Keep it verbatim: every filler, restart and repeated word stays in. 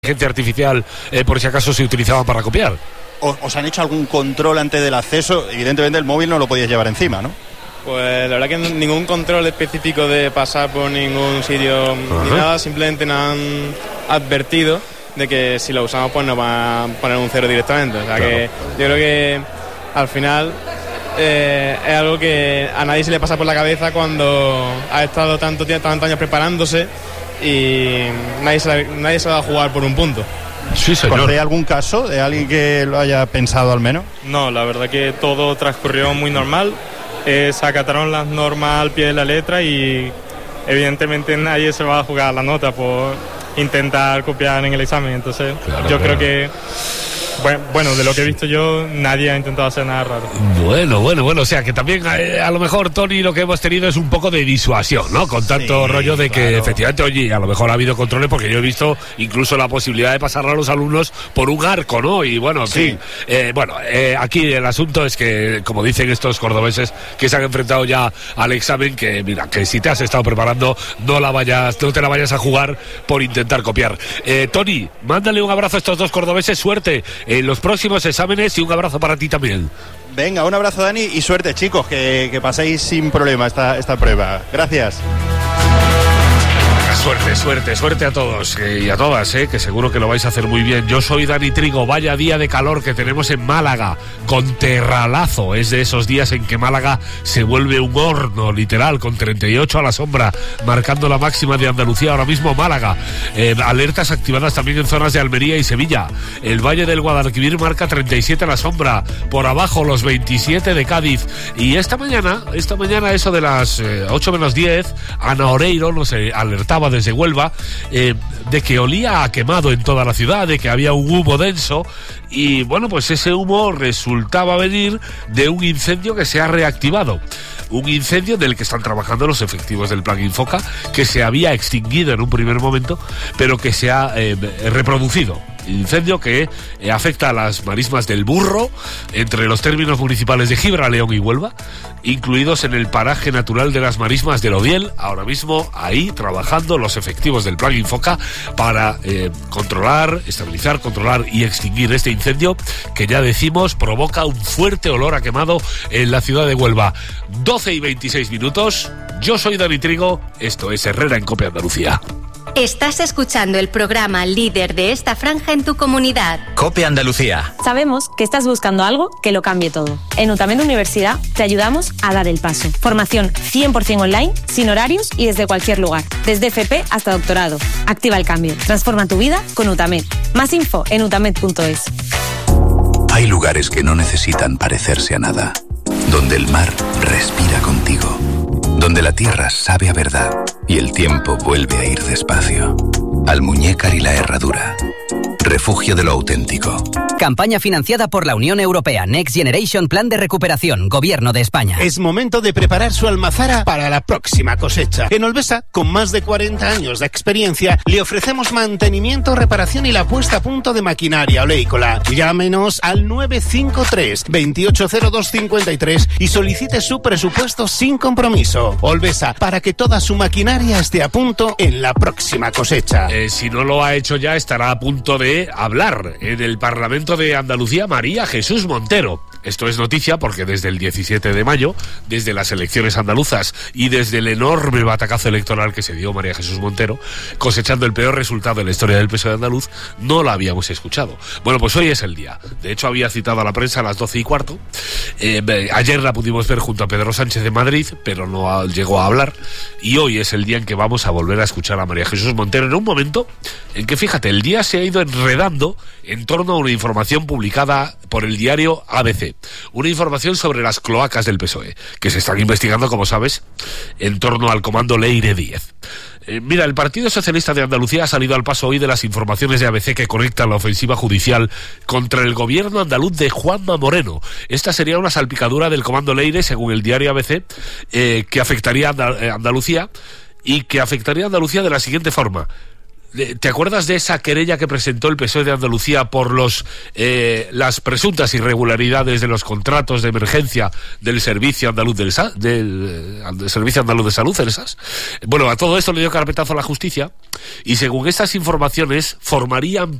inteligencia artificial eh, por si acaso se utilizaban para copiar. ¿Os han hecho algún control antes del acceso? Evidentemente el móvil no lo podías llevar encima, ¿no? Pues la verdad que ningún control específico de pasar por ningún sitio ni nada, simplemente nos han advertido de que si lo usamos pues nos van a poner un cero directamente. O sea claro. que yo creo que al final eh, es algo que a nadie se le pasa por la cabeza cuando ha estado tanto tiempo, tantos años preparándose y nadie se, nadie se va a jugar por un punto. Sí, señor. ¿Hay algún caso de alguien que lo haya pensado al menos? No, la verdad que todo transcurrió muy normal. Eh, se acataron las normas al pie de la letra y evidentemente nadie se va a jugar la nota por intentar copiar en el examen. Entonces claro, yo claro. creo que bueno, bueno, de lo que he visto yo, nadie ha intentado hacer nada raro. Bueno, bueno, bueno, o sea que también eh, a lo mejor, Tony, lo que hemos tenido es un poco de disuasión, ¿no? Con tanto sí, rollo de que claro. efectivamente, oye, a lo mejor ha habido controles, porque yo he visto incluso la posibilidad de pasar a los alumnos por un arco, ¿no? Y bueno, en sí. fin, eh, bueno, eh, aquí el asunto es que, como dicen estos cordobeses que se han enfrentado ya al examen, que mira, que si te has estado preparando, no la vayas, no te la vayas a jugar por intentar copiar. Eh, Tony, mándale un abrazo a estos dos cordobeses, suerte en los próximos exámenes y un abrazo para ti también. Venga, un abrazo, Dani, y suerte, chicos, que, que paséis sin problema esta, esta prueba. Gracias. Suerte, suerte, suerte a todos eh, y a todas, eh, que seguro que lo vais a hacer muy bien. Yo soy Dani Trigo. Vaya día de calor que tenemos en Málaga, con terralazo. Es de esos días en que Málaga se vuelve un horno, literal, con treinta y ocho a la sombra, marcando la máxima de Andalucía ahora mismo Málaga. Eh, alertas activadas también en zonas de Almería y Sevilla. El Valle del Guadalquivir marca treinta y siete a la sombra, por abajo los veintisiete de Cádiz. Y esta mañana, esta mañana eso de las eh, ocho menos diez, Ana Oreiro nos eh, alertaba desde Huelva eh, de que olía a quemado en toda la ciudad, de que había un humo denso y bueno, pues ese humo resultaba venir de un incendio que se ha reactivado. Un incendio del que están trabajando los efectivos del Plan Infoca, que se había extinguido en un primer momento, pero que se ha eh, reproducido. Incendio que eh, afecta a las marismas del Burro, entre los términos municipales de Gibraleón y Huelva, incluidos en el paraje natural de las marismas del Odiel. Ahora mismo ahí trabajando los efectivos del Plan Infoca para eh, controlar, estabilizar, controlar y extinguir este incendio que ya decimos provoca un fuerte olor a quemado en la ciudad de Huelva. doce y veintiséis minutos, yo soy Dani Trigo, esto es Herrera en Cope Andalucía. Estás escuchando el programa líder de esta franja en tu comunidad. Cope Andalucía. Sabemos que estás buscando algo que lo cambie todo. En UTAMED Universidad te ayudamos a dar el paso. Formación cien por ciento online, sin horarios y desde cualquier lugar. Desde F P hasta doctorado. Activa el cambio. Transforma tu vida con UTAMED. Más info en utamed punto es. Hay lugares que no necesitan parecerse a nada. Donde el mar respira contigo. Donde la tierra sabe a verdad y el tiempo vuelve a ir despacio. Almuñécar y la Herradura. Refugio de lo auténtico. Campaña financiada por la Unión Europea. Next Generation Plan de Recuperación. Gobierno de España. Es momento de preparar su almazara para la próxima cosecha. En Olvesa, con más de cuarenta años de experiencia, le ofrecemos mantenimiento, reparación y la puesta a punto de maquinaria oleícola. Llámenos al nueve cinco tres, veintiocho cero dos cincuenta y tres y solicite su presupuesto sin compromiso. Olvesa, para que toda su maquinaria esté a punto en la próxima cosecha. Eh, si no lo ha hecho ya, estará a punto de hablar en el Parlamento de Andalucía María Jesús Montero. Esto es noticia porque desde el diecisiete de mayo, desde las elecciones andaluzas y desde el enorme batacazo electoral que se dio María Jesús Montero, cosechando el peor resultado en la historia del P S O E andaluz, no la habíamos escuchado. Bueno, pues hoy es el día. De hecho, había citado a la prensa a las doce y cuarto. Eh, ayer la pudimos ver junto a Pedro Sánchez de Madrid, pero no llegó a hablar. Y hoy es el día en que vamos a volver a escuchar a María Jesús Montero en un momento en que, fíjate, el día se ha ido enredando en torno a una información publicada por el diario A B C. Una información sobre las cloacas del P S O E, que se están investigando, como sabes, en torno al comando Leire diez. Eh, mira, el Partido Socialista de Andalucía ha salido al paso hoy de las informaciones de A B C que conectan la ofensiva judicial contra el gobierno andaluz de Juanma Moreno. Esta sería una salpicadura del comando Leire, según el diario A B C, eh, que afectaría a Andalucía y que afectaría a Andalucía de la siguiente forma. ¿te acuerdas de esa querella que presentó el P S O E de Andalucía por los eh, las presuntas irregularidades de los contratos de emergencia del Servicio Andaluz del, Sa- del, del Servicio Andaluz de Salud, el S A S? Bueno, a todo esto le dio carpetazo a la justicia y según estas informaciones formarían